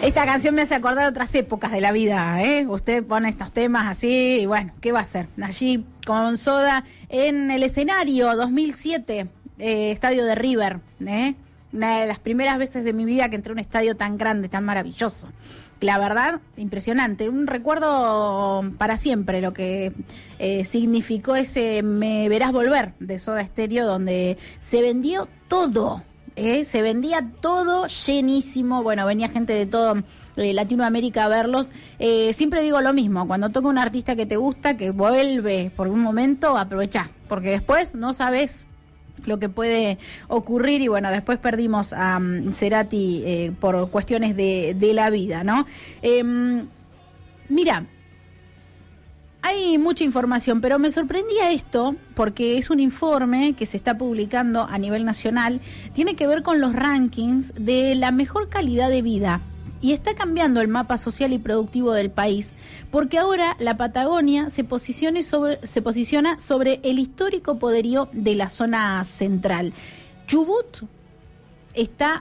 Esta canción me hace acordar de otras épocas de la vida, ¿eh? Usted pone estos temas así y bueno, ¿qué va a hacer? Allí con Soda en el escenario 2007, estadio de River, ¿eh? Una de las primeras veces de mi vida que entré a un estadio tan grande, tan maravilloso. La verdad, impresionante. Un recuerdo para siempre lo que significó ese Me Verás Volver de Soda Stereo, donde se vendió todo. Se vendía todo llenísimo. Bueno, venía gente de todo Latinoamérica a verlos. Siempre digo lo mismo, cuando toca un artista que te gusta, que vuelve por un momento, aprovechá, porque después no sabes lo que puede ocurrir. Y bueno, después perdimos a Cerati por cuestiones de la vida, ¿no? Mira, hay mucha información, pero me sorprendía esto porque es un informe que se está publicando a nivel nacional, tiene que ver con los rankings de la mejor calidad de vida. Y está cambiando el mapa social y productivo del país, porque ahora la Patagonia se posiciona sobre el histórico poderío de la zona central. Chubut está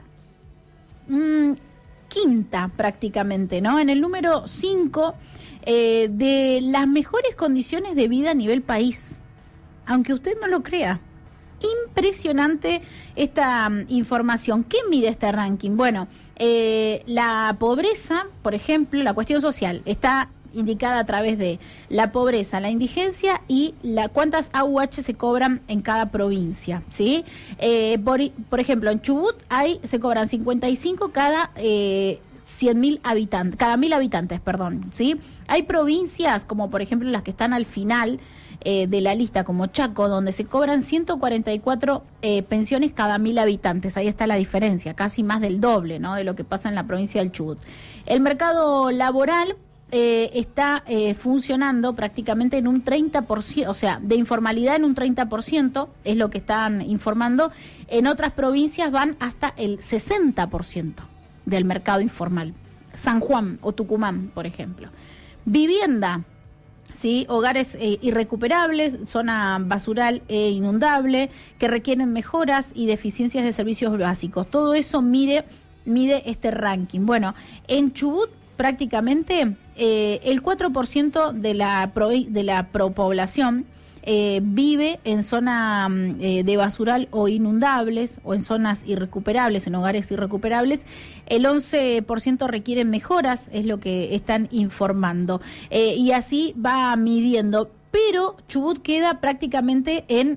quinta prácticamente, ¿no? En el número 5 de las mejores condiciones de vida a nivel país, aunque usted no lo crea. Impresionante esta información. ¿Qué mide este ranking? Bueno, la pobreza, por ejemplo, la cuestión social está indicada a través de la pobreza, la indigencia y cuántas AUH se cobran en cada provincia, ¿sí? Por ejemplo, en Chubut se cobran 55 cada 100.000 habitantes, cada 1.000 habitantes, perdón, ¿sí? Hay provincias como por ejemplo las que están al final de la lista, como Chaco, donde se cobran 144 pensiones cada 1.000 habitantes. Ahí está la diferencia, casi más del doble, ¿no?, de lo que pasa en la provincia del Chubut. El mercado laboral está funcionando prácticamente en un 30%, o sea, de informalidad en un 30%, es lo que están informando. En otras provincias van hasta el 60% del mercado informal. San Juan o Tucumán, por ejemplo. Vivienda, ¿sí? Hogares irrecuperables, zona basural e inundable, que requieren mejoras y deficiencias de servicios básicos. Todo eso mide este ranking. Bueno, en Chubut prácticamente el 4% de la población vive en zona de basural o inundables, o en zonas irrecuperables, en hogares irrecuperables. El 11% requieren mejoras, es lo que están informando. Y así va midiendo. Pero Chubut queda prácticamente en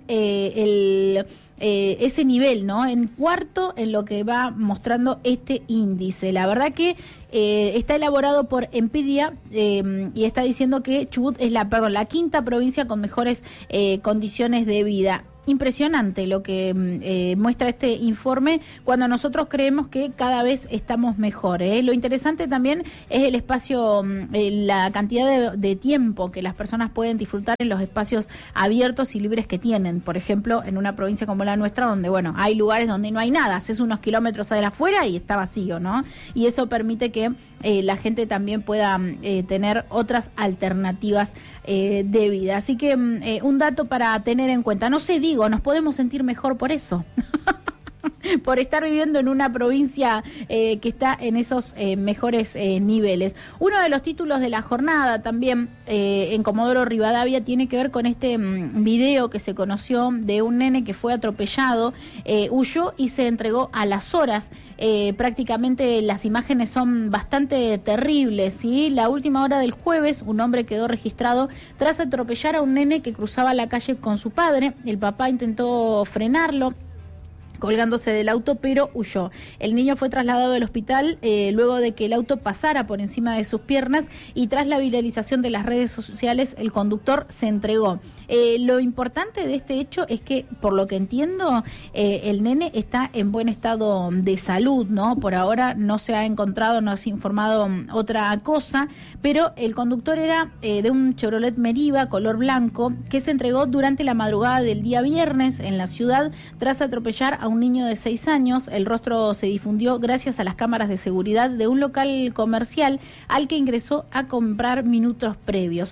ese nivel, ¿no? En cuarto en lo que va mostrando este índice. La verdad que está elaborado por Empiria y está diciendo que Chubut es la quinta provincia con mejores condiciones de vida. Impresionante lo que muestra este informe, cuando nosotros creemos que cada vez estamos mejor, ¿eh? Lo interesante también es el espacio, la cantidad de tiempo que las personas pueden disfrutar en los espacios abiertos y libres que tienen. Por ejemplo, en una provincia como la nuestra, donde bueno, hay lugares donde no hay nada, haces unos kilómetros afuera y está vacío, ¿no? Y eso permite que la gente también pueda tener otras alternativas de vida. Así que un dato para tener en cuenta. No sé, nos podemos sentir mejor por eso. Por estar viviendo en una provincia que está en esos mejores niveles. Uno de los títulos de la jornada también en Comodoro Rivadavia tiene que ver con este video que se conoció de un nene que fue atropellado, huyó y se entregó a las horas. Prácticamente las imágenes son bastante terribles, ¿sí? La última hora del jueves, un hombre quedó registrado tras atropellar a un nene que cruzaba la calle con su padre. El papá intentó frenarlo colgándose del auto, pero huyó. El niño fue trasladado al hospital luego de que el auto pasara por encima de sus piernas, y tras la viralización de las redes sociales, el conductor se entregó. Lo importante de este hecho es que, por lo que entiendo, el nene está en buen estado de salud, ¿no? Por ahora no se ha encontrado, no se ha informado otra cosa, pero el conductor era de un Chevrolet Meriva color blanco, que se entregó durante la madrugada del día viernes en la ciudad tras atropellar a un niño de 6 años. El rostro se difundió gracias a las cámaras de seguridad de un local comercial al que ingresó a comprar minutos previos.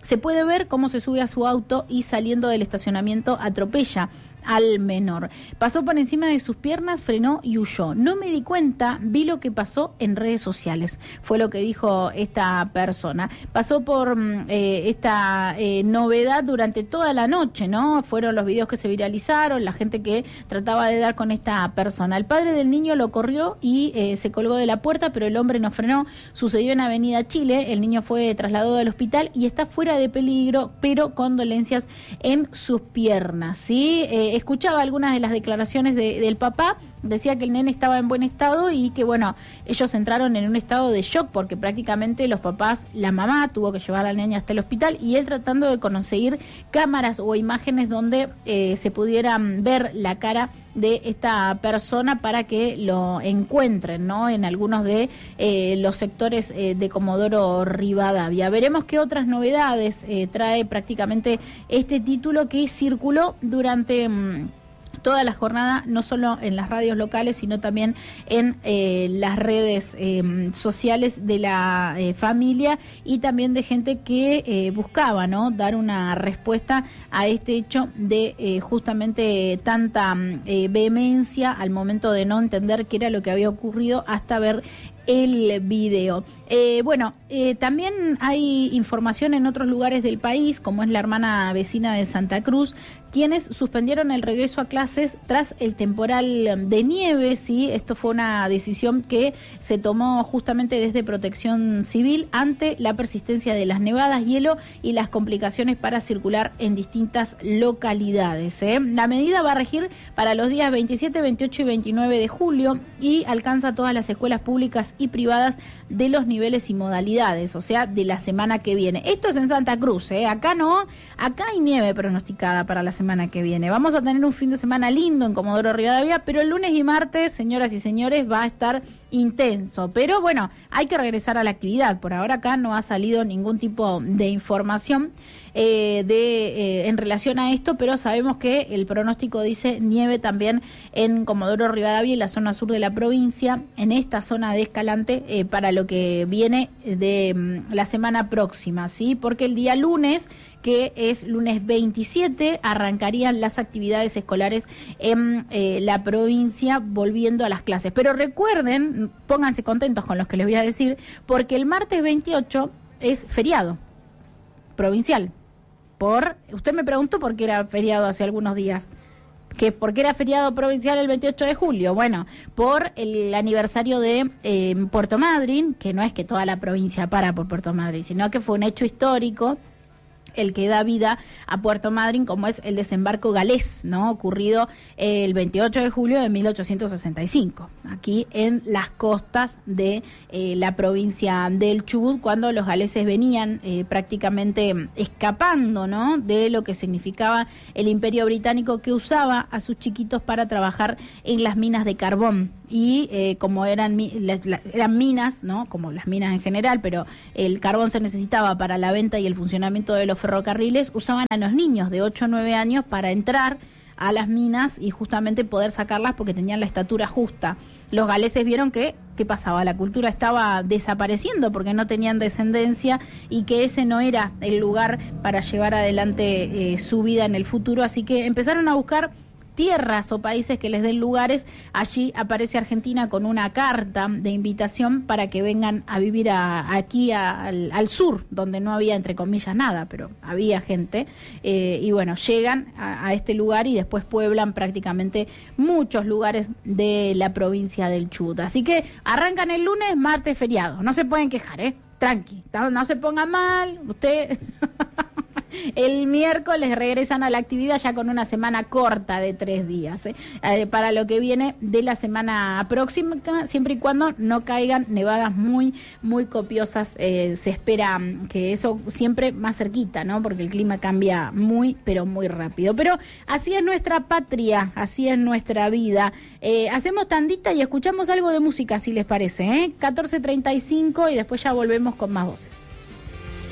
Se puede ver cómo se sube a su auto y saliendo del estacionamiento atropella al menor. Pasó por encima de sus piernas, frenó y huyó. No me di cuenta, vi lo que pasó en redes sociales, fue lo que dijo esta persona. Pasó por esta novedad durante toda la noche, ¿no? Fueron los videos que se viralizaron, la gente que trataba de dar con esta persona. El padre del niño lo corrió y se colgó de la puerta, pero el hombre no frenó. Sucedió en Avenida Chile, el niño fue trasladado al hospital y está fuera de peligro, pero con dolencias en sus piernas, ¿sí? Escuchaba algunas de las declaraciones del papá, decía que el nene estaba en buen estado y que, bueno, ellos entraron en un estado de shock porque prácticamente los papás, la mamá tuvo que llevar al nene hasta el hospital y él tratando de conseguir cámaras o imágenes donde se pudieran ver la cara de esta persona para que lo encuentren, ¿no? En algunos de los sectores de Comodoro Rivadavia. Veremos qué otras novedades trae prácticamente este título que circuló durante toda la jornada, no solo en las radios locales, sino también en las redes sociales de la familia y también de gente que buscaba, ¿no?, dar una respuesta a este hecho de justamente tanta vehemencia al momento de no entender qué era lo que había ocurrido hasta ver el video. También hay información en otros lugares del país, como es la hermana vecina de Santa Cruz, quienes suspendieron el regreso a clases tras el temporal de nieve, ¿sí? Esto fue una decisión que se tomó justamente desde Protección Civil ante la persistencia de las nevadas, hielo y las complicaciones para circular en distintas localidades, ¿eh? La medida va a regir para los días 27, 28 y 29 de julio y alcanza todas las escuelas públicas y privadas de los niveles y modalidades, o sea, de la semana que viene. Esto es en Santa Cruz, ¿eh? Acá no, acá hay nieve pronosticada para la semana que viene. Vamos a tener un fin de semana lindo en Comodoro Rivadavia, pero el lunes y martes, señoras y señores, va a estar intenso. Pero bueno, hay que regresar a la actividad. Por ahora acá no ha salido ningún tipo de información en relación a esto, pero sabemos que el pronóstico dice nieve también en Comodoro Rivadavia y la zona sur de la provincia, en esta zona de Escalante, para lo que viene de la semana próxima, ¿sí? Porque el día lunes, que es lunes 27, arrancarían las actividades escolares en la provincia, volviendo a las clases. Pero recuerden, pónganse contentos con los que les voy a decir, porque el martes 28 es feriado provincial. Usted me preguntó por qué era feriado hace algunos días. ¿Por qué era feriado provincial el 28 de julio? Bueno, por el aniversario de Puerto Madryn, que no es que toda la provincia para por Puerto Madryn, sino que fue un hecho histórico el que da vida a Puerto Madryn, como es el desembarco galés, ¿no?, ocurrido el 28 de julio de 1865, aquí en las costas de la provincia del Chubut, cuando los galeses venían prácticamente escapando, ¿no?, de lo que significaba el Imperio Británico, que usaba a sus chiquitos para trabajar en las minas de carbón. Y como eran minas, ¿no?, como las minas en general, pero el carbón se necesitaba para la venta y el funcionamiento de los ferrocarriles, usaban a los niños de 8 o 9 años para entrar a las minas y justamente poder sacarlas porque tenían la estatura justa. Los galeses vieron que, ¿qué pasaba? La cultura estaba desapareciendo porque no tenían descendencia y que ese no era el lugar para llevar adelante su vida en el futuro, así que empezaron a buscar tierras o países que les den lugares. Allí aparece Argentina con una carta de invitación para que vengan a vivir aquí al sur, donde no había, entre comillas, nada, pero había gente, y bueno, llegan a este lugar y después pueblan prácticamente muchos lugares de la provincia del Chubut. Así que arrancan el lunes, martes feriado, no se pueden quejar, tranqui, no se ponga mal, usted... El miércoles regresan a la actividad ya con una semana corta de 3 días, para lo que viene de la semana próxima, siempre y cuando no caigan nevadas muy, muy copiosas. Se espera que eso siempre más cerquita, ¿no? Porque el clima cambia muy, pero muy rápido. Pero así es nuestra patria, así es nuestra vida. Hacemos tandita y escuchamos algo de música, si les parece, 14:35 y después ya volvemos con más voces.